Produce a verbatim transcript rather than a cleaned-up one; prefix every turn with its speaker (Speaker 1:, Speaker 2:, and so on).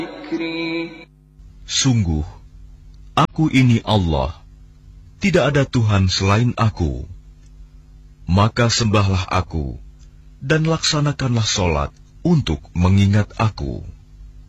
Speaker 1: Sungguh, aku ini Allah, tidak ada Tuhan selain aku. Maka sembahlah aku, dan laksanakanlah sholat untuk mengingat aku.